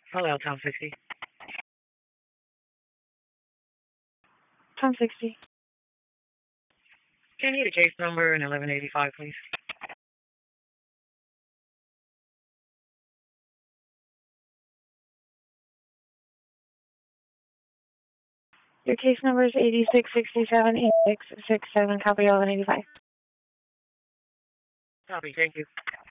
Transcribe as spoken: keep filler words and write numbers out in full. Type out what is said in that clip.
Hello, Tom sixty. Tom sixty. Can you need a case number and eleven eighty-five, please? Your case number is eighty-six sixty-seven, eighty-six sixty-seven, copy eleven eighty-five. Copy, thank you.